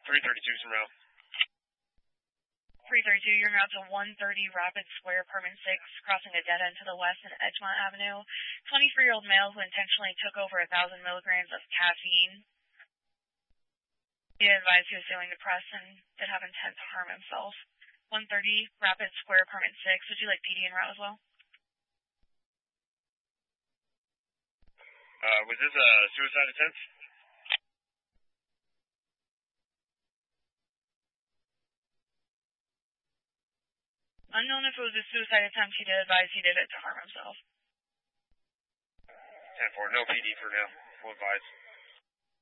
332 some route. 332, you're now to 130 Rapid Square, apartment 6, crossing a dead end to the west in Edgemont Avenue. 23-year-old male who intentionally took over 1,000 milligrams of caffeine. He advised he was feeling depressed and did have intent to harm himself. 130 Rapid Square, apartment 6. Would you like PD en route as well? Was this a suicide attempt? Unknown if it was a suicide attempt. He did advise he did it to harm himself. 10-4, no PD for now. We'll advise.